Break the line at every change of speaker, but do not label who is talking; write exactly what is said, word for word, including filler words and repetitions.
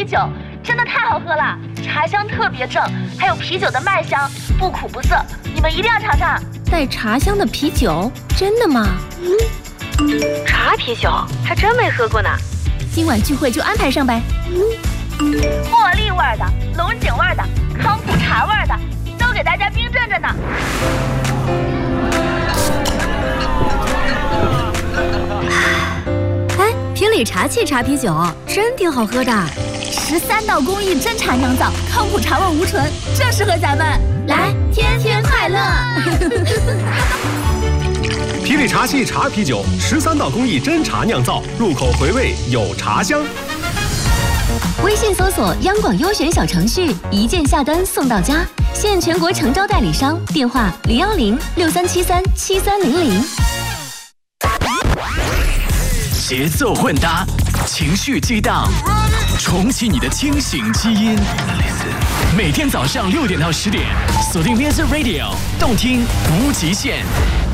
啤酒，真的太好喝了，茶香特别正，还有啤酒的麦香，不苦不涩，你们一定要尝尝。
带茶香的啤酒，真的吗？
嗯，茶啤酒还真没喝过呢。
今晚聚会就安排上呗。
茉莉味的、龙井味的、康普茶味的，都给大家冰镇着呢。
哎，评理茶沏茶啤酒真挺好喝的，
十三道工艺真茶酿造，康普茶味无醇，正适合咱们。来，天天快乐！
评理茶沏茶啤酒，十三道工艺真茶酿造，入口回味有茶香。
微信搜索央广优选小程序，一键下单送到家，现全国诚招代理商，电话零幺零六三七三七三零零。
节奏混搭，情绪激荡，重启你的清醒基因。每天早上六点到十点，锁定 Music Radio， 动听无极限。